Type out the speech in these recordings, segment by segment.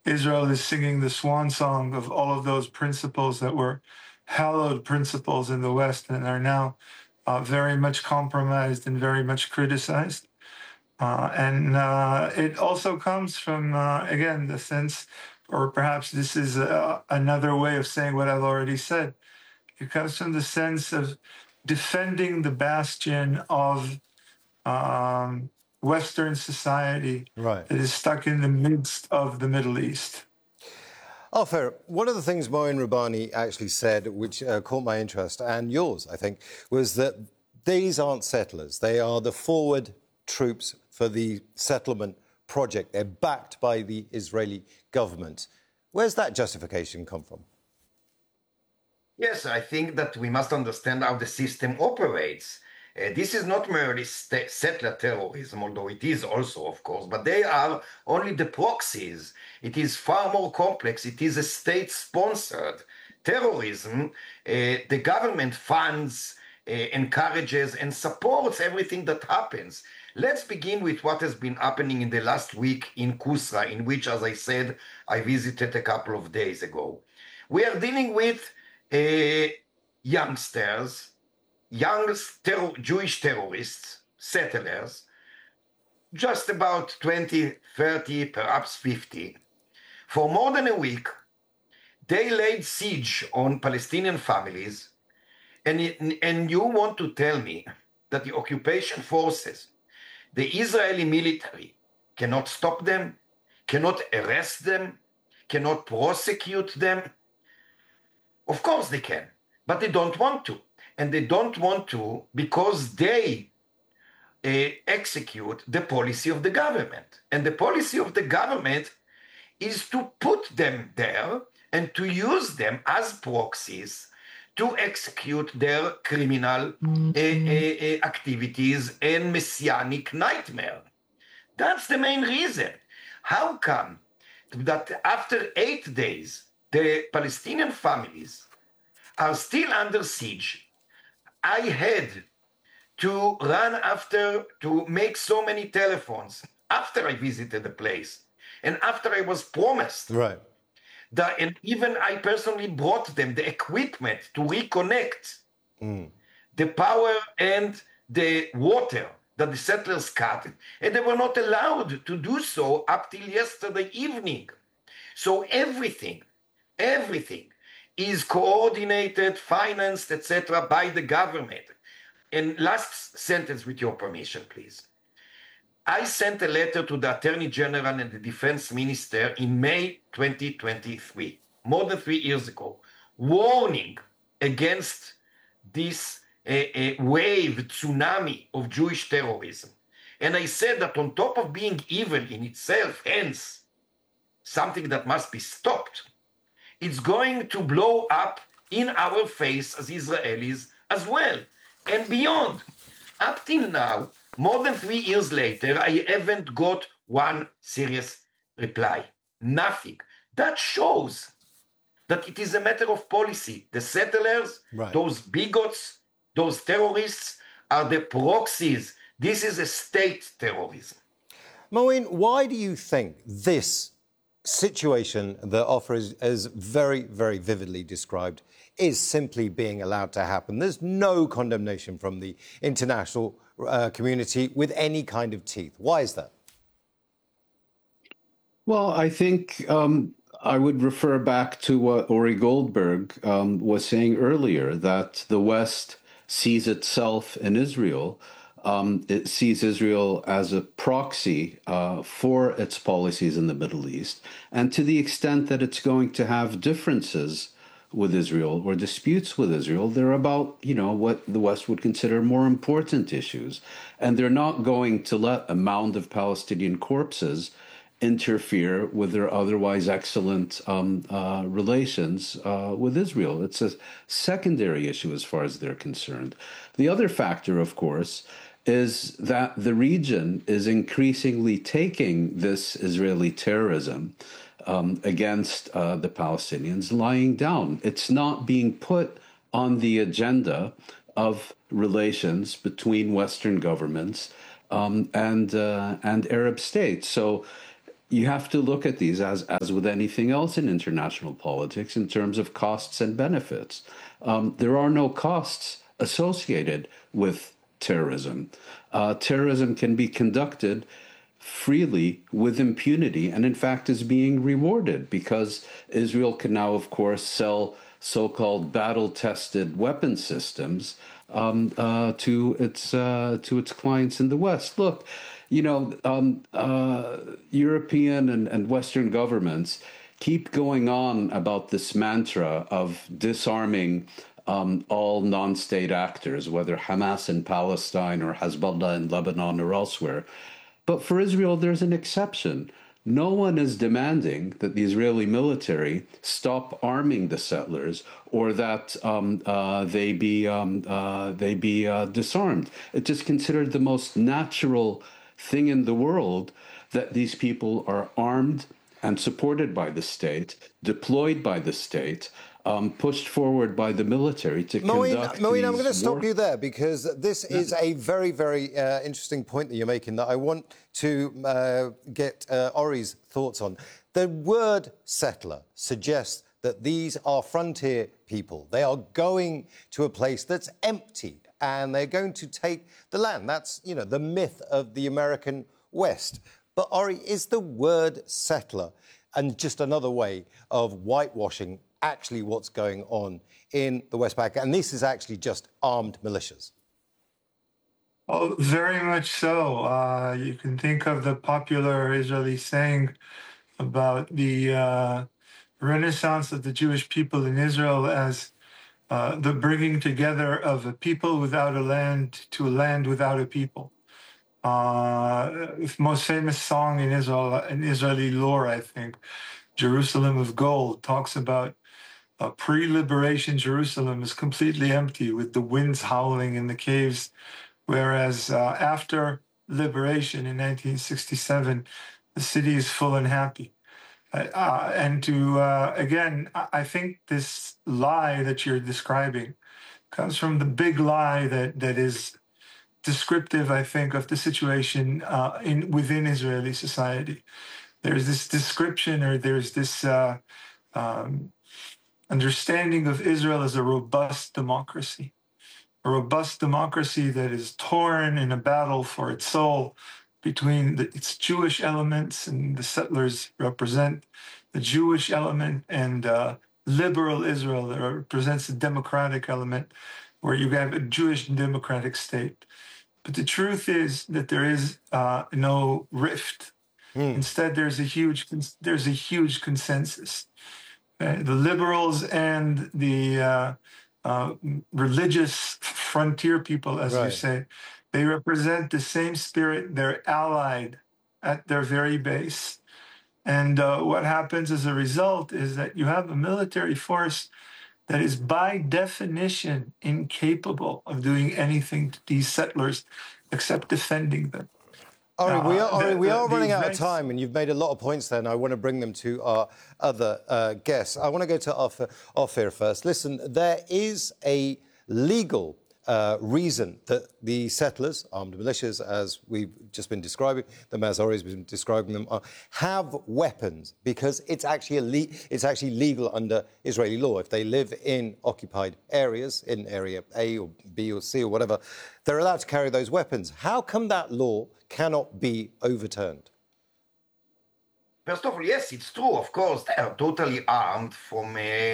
Israel is singing the swan song of all of those principles that were hallowed principles in the West and are now very much compromised and very much criticized. And it also comes from, again, the sense, or perhaps this is another way of saying what I've already said. It comes from the sense of defending the bastion of Western society Right. that is stuck in the midst of the Middle East. Ofer, one of the things Moin Rabbani actually said, which caught my interest, and yours, I think, was that these aren't settlers. They are the forward troops for the settlement project. They're backed by the Israeli government. Where's that justification come from? Yes, I think that we must understand how the system operates. This is not merely settler terrorism, although it is also, of course, but they are only the proxies. It is far more complex. It is a state-sponsored terrorism. The government funds, encourages, and supports everything that happens. Let's begin with what has been happening in the last week in Kusra, in which, as I said, I visited a couple of days ago. We are dealing with youngsters, Jewish terrorists, settlers, just about 20, 30, perhaps 50. For more than a week, they laid siege on Palestinian families, and you want to tell me that the occupation forces, the Israeli military, cannot stop them, cannot arrest them, cannot prosecute them? Of course they can, but they don't want to. And they don't want to because they execute the policy of the government. And the policy of the government is to put them there and to use them as proxies to execute their criminal activities and messianic nightmare. That's the main reason. How come that after 8 days, the Palestinian families are still under siege? I had to run after, to make so many telephones after I visited the place and after I was promised. Right. And even I personally brought them the equipment to reconnect the power and the water that the settlers cut. And they were not allowed to do so up till yesterday evening. So everything is coordinated, financed, etc. by the government. And last sentence, with your permission, please. I sent a letter to the Attorney General and the Defense Minister in May 2023, more than 3 years ago, warning against this wave, tsunami of Jewish terrorism. And I said that on top of being evil in itself, hence something that must be stopped, it's going to blow up in our face as Israelis as well, and beyond. Up till now, more than 3 years later, I haven't got one serious reply. Nothing. That shows that it is a matter of policy. The settlers, Right. those bigots, those terrorists are the proxies. This is a state terrorism. Moin, why do you think this situation that Ofer is very, very vividly described is simply being allowed to happen? There's no condemnation from the international community with any kind of teeth. Why is that? Well, I think I would refer back to what Uri Goldberg was saying earlier, that the West sees itself in Israel. It sees Israel as a proxy for its policies in the Middle East. And to the extent that it's going to have differences with Israel or disputes with Israel, they're about, what the West would consider more important issues. And they're not going to let a mound of Palestinian corpses interfere with their otherwise excellent relations with Israel. It's a secondary issue as far as they're concerned. The other factor, of course, is that the region is increasingly taking this Israeli terrorism against the Palestinians lying down. It's not being put on the agenda of relations between Western governments and Arab states. So you have to look at these as with anything else in international politics in terms of costs and benefits. There are no costs associated with terrorism. Terrorism can be conducted freely with impunity and in fact is being rewarded because Israel can now, of course, sell so-called battle-tested weapon systems to its clients in the West. Look, European and Western governments keep going on about this mantra of disarming all non-state actors, whether Hamas in Palestine or Hezbollah in Lebanon or elsewhere. But for Israel, there's an exception. No one is demanding that the Israeli military stop arming the settlers or that they be disarmed. It's just considered the most natural thing in the world that these people are armed and supported by the state, deployed by the state, pushed forward by the military to conduct Moeen, I'm going to these stop you there because this is a very, very interesting point that you're making that I want to get Ori's thoughts on. The word settler suggests that these are frontier people. They are going to a place that's empty and they're going to take the land. That's, the myth of the American West. But Ori, is the word settler and just another way of whitewashing actually what's going on in the West Bank? And this is actually just armed militias. Oh, very much so. You can think of the popular Israeli saying about the renaissance of the Jewish people in Israel as the bringing together of a people without a land to a land without a people. The most famous song in Israel, in Israeli lore, I think, Jerusalem of Gold, talks about pre-liberation Jerusalem is completely empty with the winds howling in the caves, whereas after liberation in 1967, the city is full and happy. Again, I think this lie that you're describing comes from the big lie that is descriptive, I think, of the situation within Israeli society. There's this description, or there's this understanding of Israel as a robust democracy that is torn in a battle for its soul between its Jewish elements, and the settlers represent the Jewish element, and liberal Israel that represents the democratic element, where you have a Jewish democratic state. But the truth is that there is no rift. Instead, there's a huge consensus. The liberals and the religious frontier people, as you say, they represent the same spirit. They're allied at their very base. And what happens as a result is that you have a military force that is by definition incapable of doing anything to these settlers except defending them. Ori, we are running out of time, and you've made a lot of points there, and I want to bring them to our other guests. I want to go to Ophir first. Listen, there is a legal reason that the settlers, armed militias, as we've just been describing them, as Ori's been describing them, have weapons because it's actually legal under Israeli law. If they live in occupied areas, in area A or B or C or whatever, they're allowed to carry those weapons. How come that law cannot be overturned? First of all, yes, it's true. Of course, they are totally armed from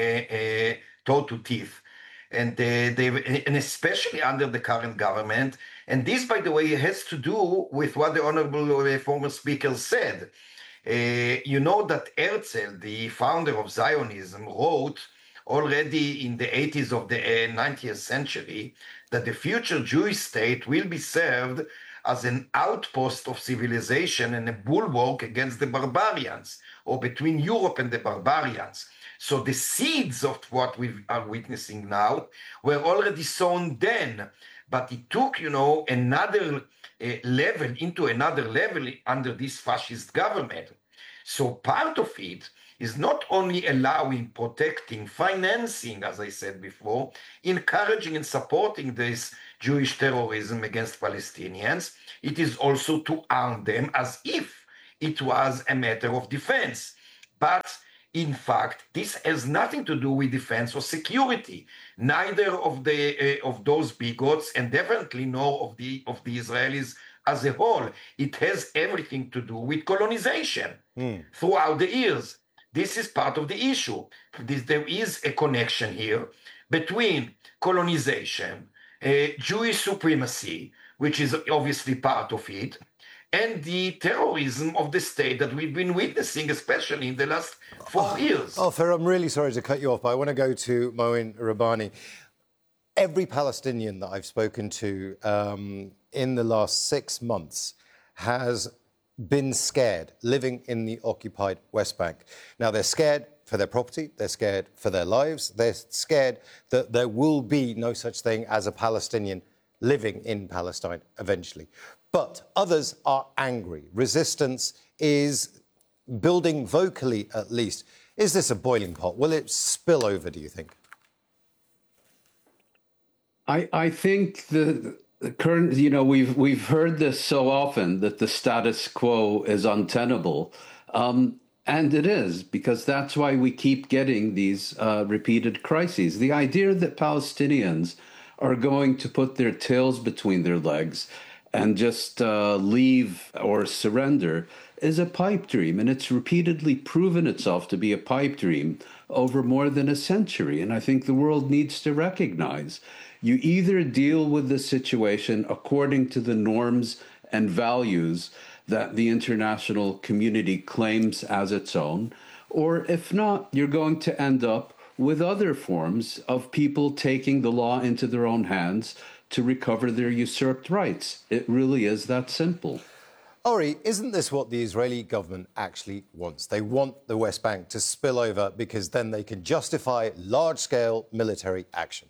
toe to teeth. And especially under the current government. And this, by the way, has to do with what the honorable former speaker said. You know that Herzl, the founder of Zionism, wrote already in the 80s of the 19th century that the future Jewish state will be served as an outpost of civilization and a bulwark against the barbarians, or between Europe and the barbarians. So the seeds of what we are witnessing now were already sown then, but it took, another level into another level under this fascist government. So part of it is not only allowing, protecting, financing, as I said before, encouraging and supporting this Jewish terrorism against Palestinians. It is also to arm them as if it was a matter of defense. But in fact, this has nothing to do with defense or security. Neither of those bigots, and definitely nor of the Israelis as a whole. It has everything to do with colonization throughout the years. This is part of the issue. There is a connection here between colonization, Jewish supremacy, which is obviously part of it, and the terrorism of the state that we've been witnessing, especially in the last 4 years. Ofer, I'm really sorry to cut you off, but I want to go to Moin Rabbani. Every Palestinian that I've spoken to in the last 6 months has been scared living in the occupied West Bank. Now, they're scared for their property, they're scared for their lives, they're scared that there will be no such thing as a Palestinian living in Palestine eventually. But others are angry. Resistance is building vocally, at least. Is this a boiling pot? Will it spill over, do you think? I think the current, we've heard this so often that the status quo is untenable. And it is, because that's why we keep getting these repeated crises. The idea that Palestinians are going to put their tails between their legs and just leave or surrender is a pipe dream. And it's repeatedly proven itself to be a pipe dream over more than a century. And I think the world needs to recognize you either deal with the situation according to the norms and values that the international community claims as its own, or if not, you're going to end up with other forms of people taking the law into their own hands to recover their usurped rights. It really is that simple. Ori, isn't this what the Israeli government actually wants? They want the West Bank to spill over because then they can justify large-scale military action.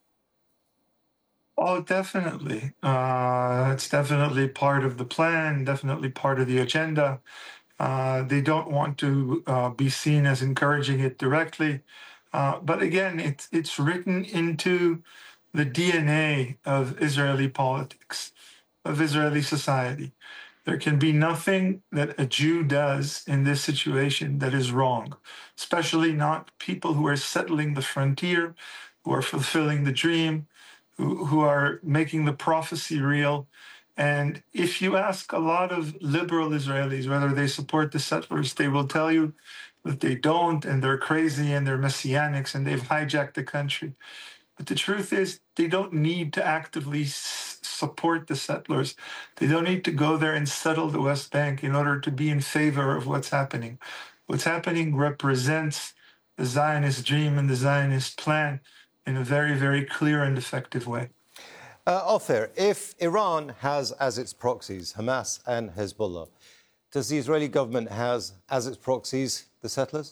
Oh, definitely. It's definitely part of the plan, definitely part of the agenda. They don't want to be seen as encouraging it directly. But again, it's written into the DNA of Israeli politics, of Israeli society. There can be nothing that a Jew does in this situation that is wrong, especially not people who are settling the frontier, who are fulfilling the dream, who are making the prophecy real. And if you ask a lot of liberal Israelis whether they support the settlers, they will tell you that they don't, and they're crazy, and they're messianics, and they've hijacked the country. But the truth is, they don't need to actively support the settlers. They don't need to go there and settle the West Bank in order to be in favor of what's happening. What's happening represents the Zionist dream and the Zionist plan in a very, very clear and effective way. Ofer, if Iran has as its proxies Hamas and Hezbollah, does the Israeli government has as its proxies the settlers?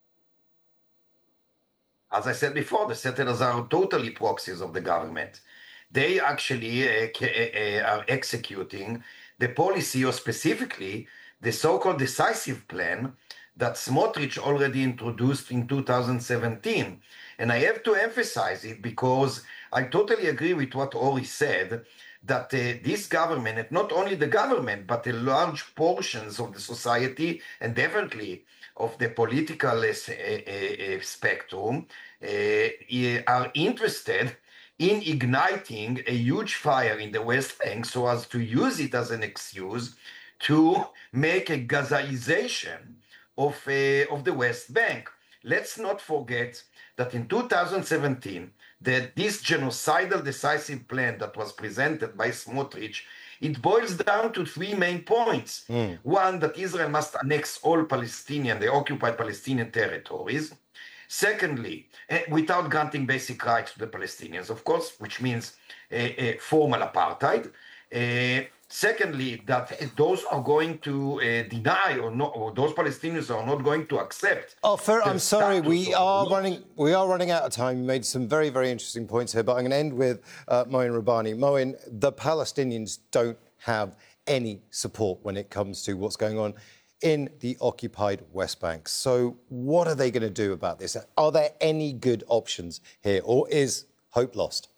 As I said before, the settlers are totally proxies of the government. They actually are executing the policy, or specifically the so-called decisive plan that Smotrich already introduced in 2017. And I have to emphasize it because I totally agree with what Ori said, that this government, and not only the government, but a large portions of the society, and definitely of the political spectrum, are interested in igniting a huge fire in the West Bank so as to use it as an excuse to make a Gazaization of the West Bank. Let's not forget that in 2017, this genocidal decisive plan that was presented by Smotrich, it boils down to 3 main points. One, that Israel must annex all the occupied Palestinian territories. Secondly, without granting basic rights to the Palestinians, of course, which means formal apartheid. Secondly, that those are going to deny or those Palestinians are not going to accept. Ofer, I'm sorry, we are running out of time. You made some very, very interesting points here, but I'm going to end with Moin Rabbani. Moin, the Palestinians don't have any support when it comes to what's going on in the occupied West Bank. So what are they going to do about this? Are there any good options here, or is hope lost?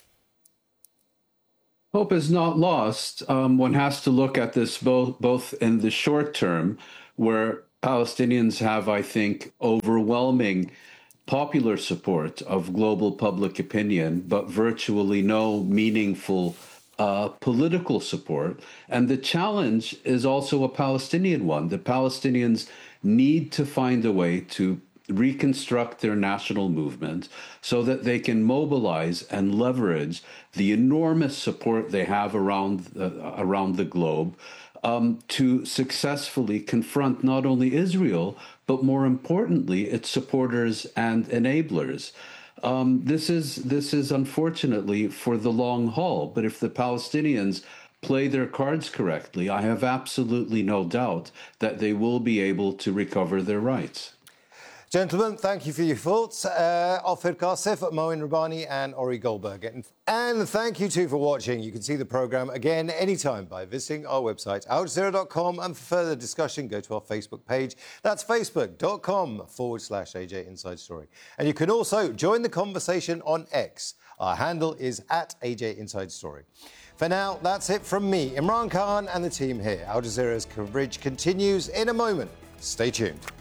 Hope is not lost. One has to look at this both in the short term, where Palestinians have, I think, overwhelming popular support of global public opinion, but virtually no meaningful political support. And the challenge is also a Palestinian one. The Palestinians need to find a way to reconstruct their national movement so that they can mobilize and leverage the enormous support they have around the globe to successfully confront not only Israel, but more importantly, its supporters and enablers. This is unfortunately for the long haul, but if the Palestinians play their cards correctly, I have absolutely no doubt that they will be able to recover their rights. Gentlemen, thank you for your thoughts. Ofer Kasef, Moin Rabbani and Ori Goldberg. And thank you too for watching. You can see the programme again anytime by visiting our website, aljazeera.com. And for further discussion, go to our Facebook page. That's facebook.com/AJ Inside Story. And you can also join the conversation on X. Our handle is @AJ Inside Story. For now, that's it from me, Imran Khan, and the team here. Al Jazeera's coverage continues in a moment. Stay tuned.